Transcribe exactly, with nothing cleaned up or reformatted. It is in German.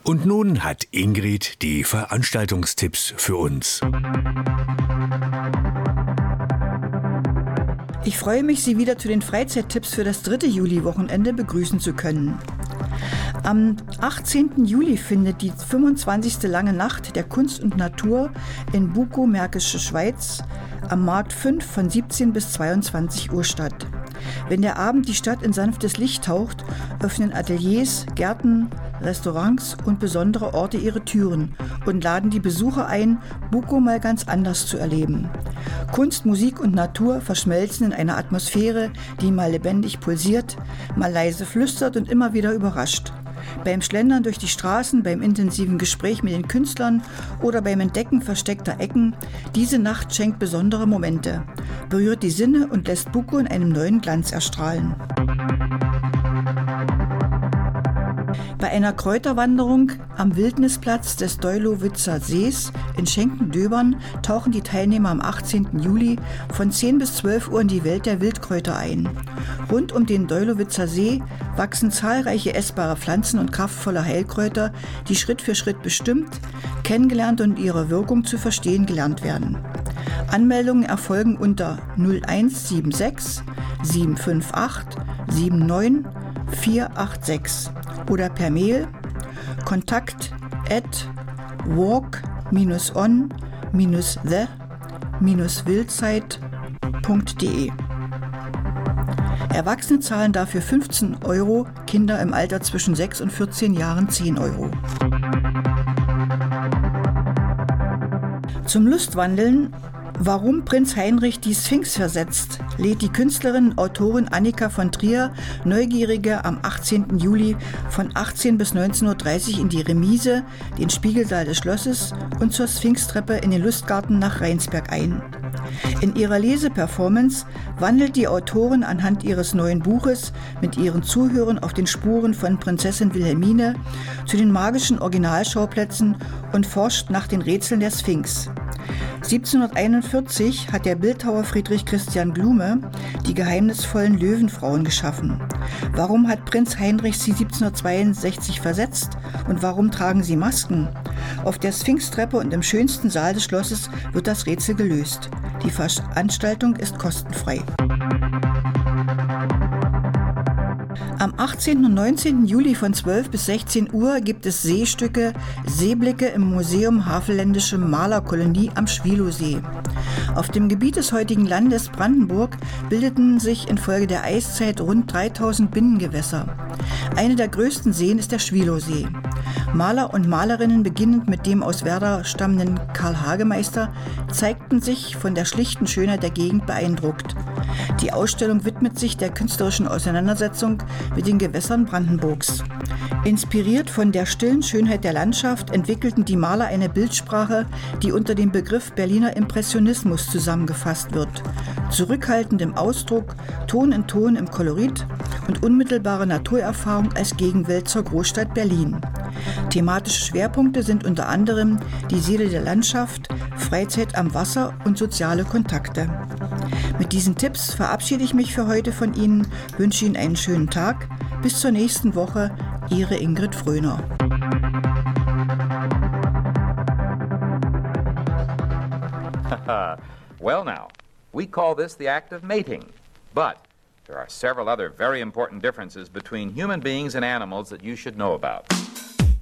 Und nun hat Ingrid die Veranstaltungstipps für uns. Ich freue mich, Sie wieder zu den Freizeittipps für das dritte Juli-Wochenende begrüßen zu können. Am achtzehnten Juli findet die fünfundzwanzigste Lange Nacht der Kunst und Natur in Bukow, Märkische Schweiz, am Markt fünf von siebzehn bis zweiundzwanzig Uhr statt. Wenn der Abend die Stadt in sanftes Licht taucht, öffnen Ateliers, Gärten, Restaurants und besondere Orte ihre Türen und laden die Besucher ein, Bukow mal ganz anders zu erleben. Kunst, Musik und Natur verschmelzen in einer Atmosphäre, die mal lebendig pulsiert, mal leise flüstert und immer wieder überrascht. Beim Schlendern durch die Straßen, beim intensiven Gespräch mit den Künstlern oder beim Entdecken versteckter Ecken, diese Nacht schenkt besondere Momente, berührt die Sinne und lässt Bukow in einem neuen Glanz erstrahlen. Bei einer Kräuterwanderung am Wildnisplatz des Deulowitzer Sees in Schenkendöbern tauchen die Teilnehmer am achtzehnten Juli von zehn bis zwölf Uhr in die Welt der Wildkräuter ein. Rund um den Deulowitzer See wachsen zahlreiche essbare Pflanzen und kraftvolle Heilkräuter, die Schritt für Schritt bestimmt, kennengelernt und ihre Wirkung zu verstehen gelernt werden. Anmeldungen erfolgen unter null eins sieben sechs sieben fünf acht sieben neun vier acht sechs oder per Mail kontakt at walk dash on dash the dash wildzeit punkt de. Erwachsene zahlen dafür fünfzehn Euro, Kinder im Alter zwischen sechs und vierzehn Jahren zehn Euro. Zum Lustwandeln, warum Prinz Heinrich die Sphinx versetzt, lädt die Künstlerin und Autorin Annika von Trier Neugierige am achtzehnten Juli von achtzehn bis neunzehn Uhr dreißig in die Remise, den Spiegelsaal des Schlosses und zur Sphinxtreppe in den Lustgarten nach Rheinsberg ein. In ihrer Leseperformance wandelt die Autorin anhand ihres neuen Buches mit ihren Zuhörern auf den Spuren von Prinzessin Wilhelmine zu den magischen Originalschauplätzen und forscht nach den Rätseln der Sphinx. siebzehnhunderteinundvierzig hat der Bildhauer Friedrich Christian Blume die geheimnisvollen Löwenfrauen geschaffen. Warum hat Prinz Heinrich sie siebzehnhundertzweiundsechzig versetzt und warum tragen sie Masken? Auf der Sphinxtreppe und im schönsten Saal des Schlosses wird das Rätsel gelöst. Die Veranstaltung ist kostenfrei. Am achtzehnten und neunzehnten Juli von zwölf bis sechzehn Uhr gibt es Seestücke, Seeblicke im Museum Havelländische Malerkolonie am Schwielowsee. Auf dem Gebiet des heutigen Landes Brandenburg bildeten sich infolge der Eiszeit rund dreitausend Binnengewässer. Eine der größten Seen ist der Schwielowsee. Maler und Malerinnen, beginnend mit dem aus Werder stammenden Karl Hagemeister, zeigten sich von der schlichten Schönheit der Gegend beeindruckt. Die Ausstellung widmet sich der künstlerischen Auseinandersetzung mit den Gewässern Brandenburgs. Inspiriert von der stillen Schönheit der Landschaft entwickelten die Maler eine Bildsprache, die unter dem Begriff Berliner Impressionismus zusammengefasst wird. Zurückhaltend im Ausdruck, Ton in Ton im Kolorit und unmittelbare Naturerfahrung als Gegenwelt zur Großstadt Berlin. Thematische Schwerpunkte sind unter anderem die Seele der Landschaft, Freizeit am Wasser und soziale Kontakte. Mit diesen Tipps verabschiede ich mich für heute von Ihnen, wünsche Ihnen einen schönen Tag. Bis zur nächsten Woche, Ihre Ingrid Fröner. Well now, we call this the act of mating, but there are several other very important differences between human beings and animals that you should know about.